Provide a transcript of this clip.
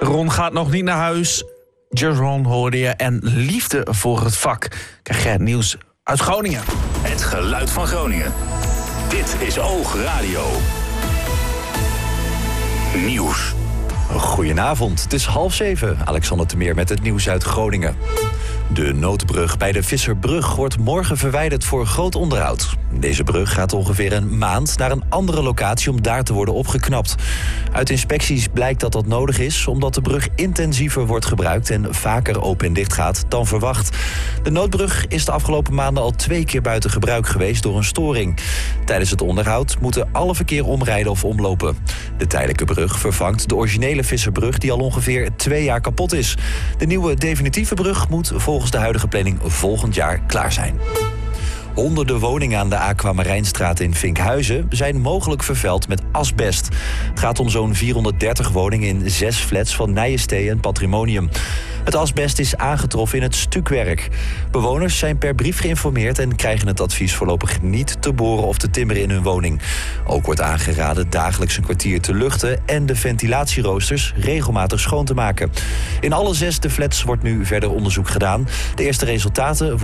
Ron gaat nog niet naar huis. Just Ron hoorde je. En liefde voor het vak. Krijg je het nieuws uit Groningen. Het geluid van Groningen. Dit is Oog Radio. Nieuws. Goedenavond, het is 6:30. Alexander Temeer met het nieuws uit Groningen. De noodbrug bij de Visserbrug wordt morgen verwijderd voor groot onderhoud. Deze brug gaat ongeveer een maand naar een andere locatie om daar te worden opgeknapt. Uit inspecties blijkt dat dat nodig is omdat de brug intensiever wordt gebruikt en vaker open en dicht gaat dan verwacht. De noodbrug is de afgelopen maanden al 2 keer buiten gebruik geweest door een storing. Tijdens het onderhoud moeten alle verkeer omrijden of omlopen. De tijdelijke brug vervangt de originele Visserbrug die al ongeveer 2 jaar kapot is. De nieuwe definitieve brug moet volgens de huidige planning volgend jaar klaar zijn. Honderden woningen aan de Aquamarijnstraat in Vinkhuizen zijn mogelijk vervuild met asbest. Het gaat om zo'n 430 woningen in 6 flats van Nijenstee en Patrimonium. Het asbest is aangetroffen in het stukwerk. Bewoners zijn per brief geïnformeerd en krijgen het advies voorlopig niet te boren of te timmeren in hun woning. Ook wordt aangeraden dagelijks een kwartier te luchten en de ventilatieroosters regelmatig schoon te maken. In alle 6 de flats wordt nu verder onderzoek gedaan. De eerste resultaten